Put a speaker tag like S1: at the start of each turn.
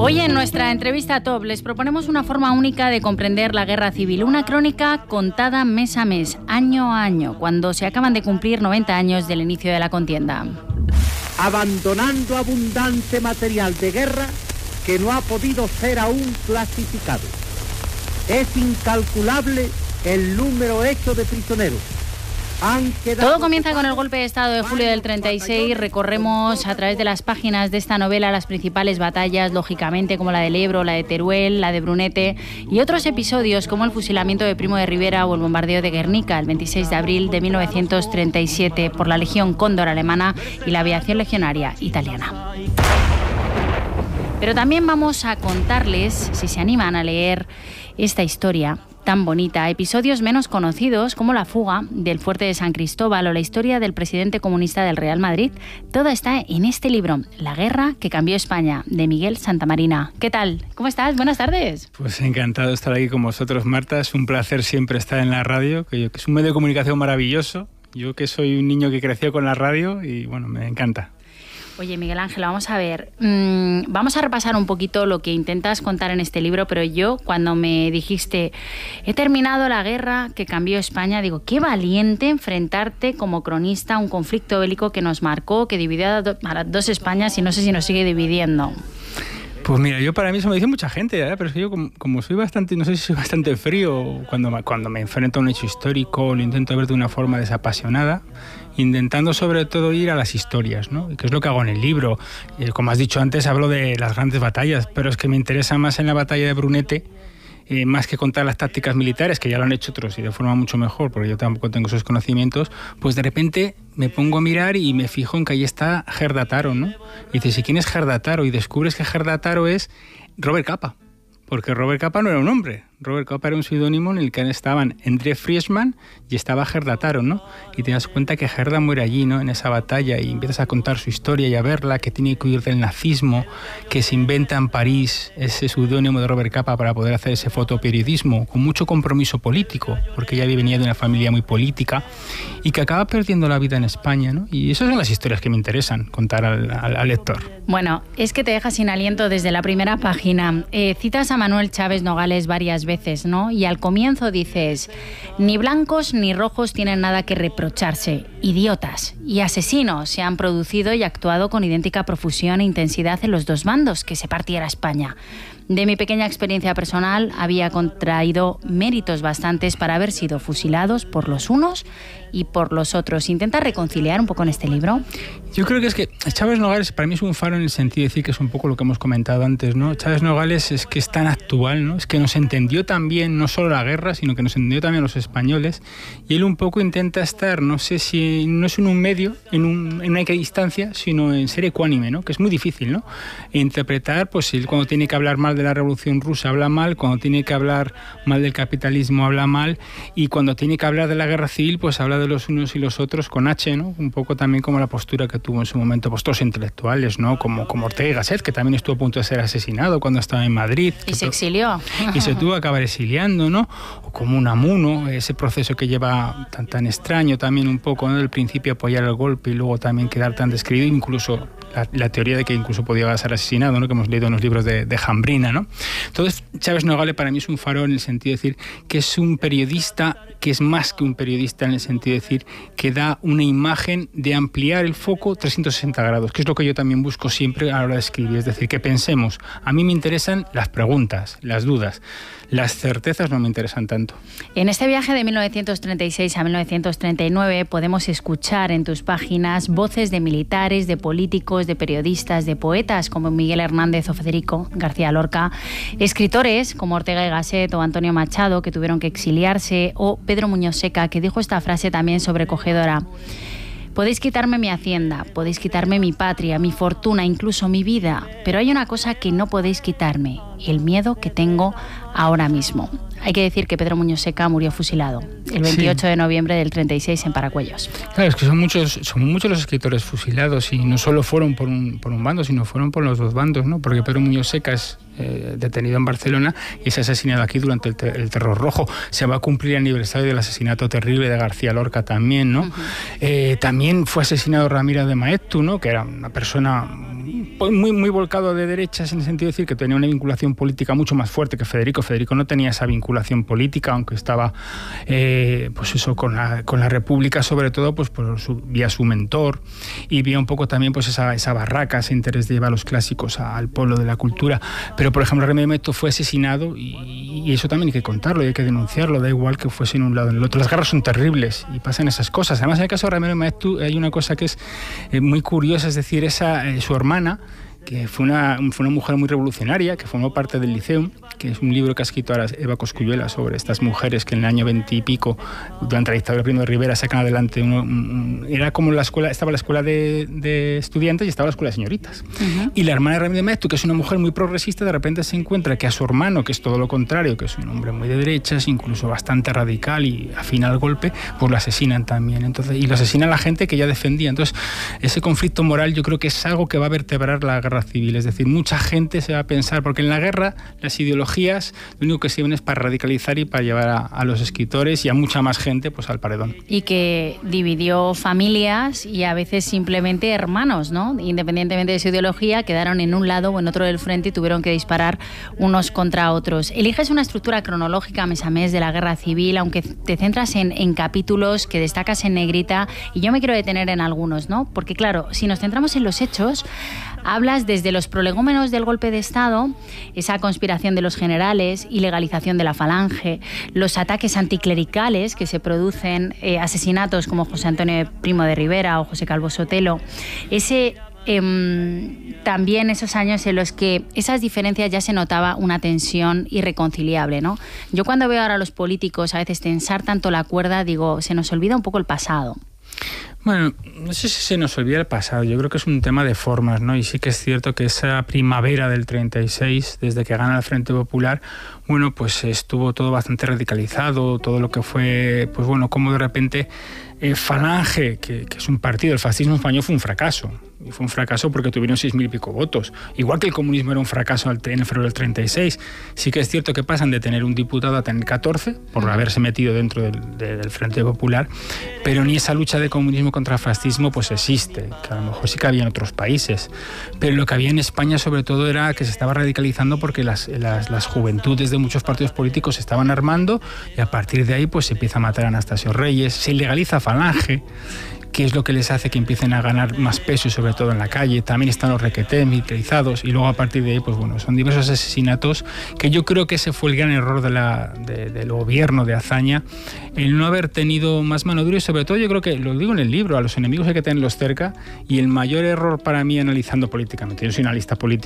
S1: Hoy en nuestra entrevista top les proponemos una forma única de comprender la guerra civil, una crónica contada mes a mes, año a año, cuando se acaban de cumplir 90 años del inicio de la contienda.
S2: Abandonando abundante material de guerra que no ha podido ser aún clasificado. Es incalculable el número hecho de prisioneros.
S1: Todo comienza con el golpe de Estado de julio del 36. Recorremos a través de las páginas de esta novela las principales batallas, lógicamente, como la del Ebro, la de Teruel, la de Brunete, y otros episodios como el fusilamiento de Primo de Rivera o el bombardeo de Guernica el 26 de abril de 1937 por la Legión Cóndor alemana y la aviación legionaria italiana. Pero también vamos a contarles, si se animan a leer esta historia tan bonita, episodios menos conocidos como la fuga del fuerte de San Cristóbal o la historia del presidente comunista del Real Madrid. Todo está en este libro, La guerra que cambió España, de Miguel Santamarina. ¿Qué tal? ¿Cómo estás? Buenas tardes.
S3: Pues encantado de estar aquí con vosotros, Marta. Es un placer siempre estar en la radio, que es un medio de comunicación maravilloso. Yo que soy un niño que creció con la radio y bueno, me encanta.
S1: Oye, Miguel Ángel, vamos a ver, vamos a repasar un poquito lo que intentas contar en este libro, pero yo cuando me dijiste, he terminado la guerra que cambió España, digo, qué valiente enfrentarte como cronista a un conflicto bélico que nos marcó, que dividió a las dos Españas y no sé si nos sigue dividiendo.
S3: Pues mira, yo para mí eso me dice mucha gente, pero es que yo como soy bastante, no sé si soy bastante frío, cuando me enfrento a un hecho histórico lo intento ver de una forma desapasionada, intentando sobre todo ir a las historias, ¿no? Que es lo que hago en el libro. Como has dicho antes, hablo de las grandes batallas, pero es que me interesa más en la batalla de Brunete, más que contar las tácticas militares, que ya lo han hecho otros y de forma mucho mejor, porque yo tampoco tengo esos conocimientos, pues de repente me pongo a mirar y me fijo en que ahí está Gerda Taro, ¿no? Y dices, ¿y quién es Gerda Taro? Y descubres que Gerda Taro es Robert Capa, porque Robert Capa no era un hombre. Robert Capa era un seudónimo en el que estaban André Friesman y estaba Gerda Taro, ¿no? Y te das cuenta que Gerda muere allí, ¿no? En esa batalla, y empiezas a contar su historia y a verla, que tiene que huir del nazismo, que se inventa en París ese seudónimo de Robert Capa para poder hacer ese fotoperiodismo con mucho compromiso político, porque ella venía de una familia muy política y que acaba perdiendo la vida en España, ¿no? Y esas son las historias que me interesan contar al lector.
S1: Bueno, es que te deja sin aliento desde la primera página. Citas a Manuel Chávez Nogales varias veces, ¿no? Y al comienzo dices, ni blancos ni rojos tienen nada que reprocharse. Idiotas y asesinos se han producido y actuado con idéntica profusión e intensidad en los dos bandos que se partiera España. De mi pequeña experiencia personal, había contraído méritos bastantes para haber sido fusilados por los unos y por los otros. ¿Intenta reconciliar un poco en este libro?
S3: Yo creo que es que Chávez Nogales para mí es un faro en el sentido de decir que es un poco lo que hemos comentado antes, ¿no? Chávez Nogales es que es tan actual, ¿no? Es que nos entendió también no solo la guerra, sino que nos entendió también a los españoles, y él un poco intenta estar, no sé si no es en un medio, en una equidistancia, sino en ser ecuánime, ¿no? Que es muy difícil, ¿no? Interpretar, pues él cuando tiene que hablar mal de la Revolución Rusa habla mal, cuando tiene que hablar mal del capitalismo habla mal, y cuando tiene que hablar de la guerra civil pues habla de los unos y los otros con H, ¿no? Un poco también como la postura que tuvo en su momento pues todos intelectuales, ¿no? Como Ortega y Gasset, que también estuvo a punto de ser asesinado cuando estaba en Madrid.
S1: Y se exilió.
S3: Y se tuvo que acabar exiliando, ¿no? O como Unamuno, ese proceso que lleva tan extraño también un poco, ¿no? Del principio apoyar el golpe y luego también quedar tan descrito, incluso la teoría de que incluso podía ser asesinado, ¿no? Que hemos leído en los libros de Jambrina, ¿no? Entonces, Chávez Nogales para mí es un faro en el sentido de decir que es un periodista que es más que un periodista, en el sentido de decir que da una imagen de ampliar el foco 360 grados, que es lo que yo también busco siempre a la hora de escribir, es decir, que pensemos. A mí me interesan las preguntas, las dudas. Las certezas no me interesan tanto.
S1: En este viaje de 1936 a 1939 podemos escuchar en tus páginas voces de militares, de políticos, de periodistas, de poetas como Miguel Hernández o Federico García Lorca, escritores como Ortega y Gasset o Antonio Machado, que tuvieron que exiliarse, o Pedro Muñoz Seca, que dijo esta frase también sobrecogedora: podéis quitarme mi hacienda, podéis quitarme mi patria, mi fortuna, incluso mi vida, pero hay una cosa que no podéis quitarme, el miedo que tengo ahora mismo. Hay que decir que Pedro Muñoz Seca murió fusilado el 28 de noviembre del 36 en Paracuellos.
S3: Claro, es que son muchos los escritores fusilados, y no solo fueron por un bando, sino fueron por los dos bandos, ¿no? Porque Pedro Muñoz Seca es detenido en Barcelona y es asesinado aquí durante el Terror Rojo. Se va a cumplir el aniversario del asesinato terrible de García Lorca también, ¿no? También fue asesinado Ramiro de Maeztu, ¿no? Que era una persona muy volcado de derechas, en el sentido de decir que tenía una vinculación política mucho más fuerte que Federico. Federico no tenía esa vinculación política, aunque estaba pues eso, con la República, sobre todo pues vía su mentor, y vía un poco también pues esa barraca, ese interés de llevar los clásicos al pueblo de la cultura. Pero por ejemplo Remedios Maeztu fue asesinado, y eso también hay que contarlo y hay que denunciarlo, da igual que fuese en un lado o en el otro. Las guerras son terribles y pasan esas cosas. Además, en el caso de Remedios Maeztu hay una cosa que es muy curiosa, es decir, su hermana, que fue una mujer muy revolucionaria, que formó parte del Liceum, que es un libro que ha escrito ahora Eva Cosculluela sobre estas mujeres que en el año 20 y pico, durante la dictadura de Primo de Rivera, sacan adelante era como la escuela, estaba la escuela de estudiantes y estaba la escuela de señoritas. Uh-huh. Y la hermana de Remedios Maeztu, que es una mujer muy progresista, de repente se encuentra que a su hermano, que es todo lo contrario, que es un hombre muy de derechas, incluso bastante radical y afín al golpe, pues lo asesinan también. Entonces, y lo asesina la gente que ya defendía. Entonces, ese conflicto moral yo creo que es algo que va a vertebrar la guerra civil. Es decir, mucha gente se va a pensar, porque en la guerra las ideologías lo único que sirven es para radicalizar y para llevar a los escritores y a mucha más gente pues al paredón.
S1: Y que dividió familias y a veces simplemente hermanos, ¿no? Independientemente de su ideología, quedaron en un lado o en otro del frente y tuvieron que disparar unos contra otros. Eliges una estructura cronológica mes a mes de la guerra civil, aunque te centras en capítulos que destacas en negrita, y yo me quiero detener en algunos, ¿no? Porque claro, si nos centramos en los hechos, hablas desde los prolegómenos del golpe de Estado, esa conspiración de los generales, ilegalización de la Falange, los ataques anticlericales que se producen, asesinatos como José Antonio Primo de Rivera o José Calvo Sotelo, también esos años en los que esas diferencias ya se notaba una tensión irreconciliable, ¿no? Yo cuando veo ahora a los políticos a veces tensar tanto la cuerda, digo, se nos olvida un poco el pasado.
S3: Bueno, no sé si se nos olvida el pasado, yo creo que es un tema de formas, ¿no? Y sí que es cierto que esa primavera del 36, desde que gana el Frente Popular, bueno, pues estuvo todo bastante radicalizado, todo lo que fue, pues bueno, como de repente Falange, que es un partido, el fascismo español fue un fracaso. Y fue un fracaso porque tuvieron 6.000 y pico votos. Igual que el comunismo era un fracaso en el febrero del 36. Sí que es cierto que pasan de tener un diputado a tener 14 por haberse metido dentro del Frente Popular, pero ni esa lucha de comunismo contra el fascismo pues existe, que a lo mejor sí que había en otros países. Pero lo que había en España sobre todo era que se estaba radicalizando porque las juventudes de muchos partidos políticos se estaban armando, y a partir de ahí pues se empieza a matar a Anastasio Reyes, se ilegaliza Falange, que es lo que les hace que empiecen a ganar más peso y sobre todo en la calle. También están los requetés militarizados, y luego a partir de ahí pues bueno, son diversos asesinatos, que yo creo que ese fue el gran error del gobierno de Azaña, el no haber tenido más mano dura, y sobre todo yo creo que, lo digo en el libro, a los enemigos hay que tenerlos cerca, y el mayor error para mí, analizando políticamente, yo soy analista político,